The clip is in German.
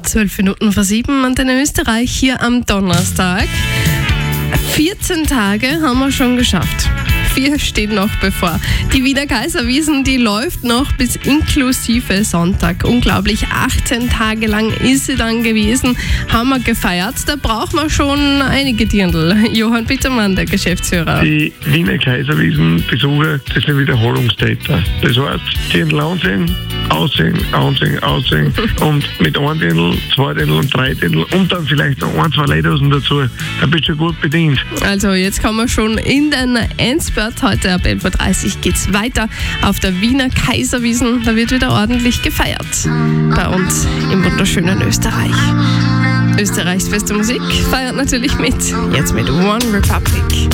7:12 und in Österreich hier am Donnerstag. 14 Tage haben wir schon geschafft. 4 stehen noch bevor. Die Wiener Kaiserwiesen, die läuft noch bis inklusive Sonntag. Unglaublich, 18 Tage lang ist sie dann gewesen, haben wir gefeiert. Da braucht man schon einige Dirndl. Johann Bittermann, der Geschäftsführer. Die Wiener Kaiserwiesen-Besucher, das sind Wiederholungstäter. Das heißt, Dirndl ansehen, aussehen und mit einem Dirndl, 2 Dirndl und 3 Dirndl und dann vielleicht noch 1, 2 Lederhosen dazu. Da bist du gut bedient. Also jetzt kann man schon in den Endspurt. Heute ab 11:30 Uhr geht's weiter auf der Wiener Kaiserwiesen. Da wird wieder ordentlich gefeiert. Bei uns im wunderschönen Österreich. Österreichs beste Musik feiert natürlich mit. Jetzt mit One Republic.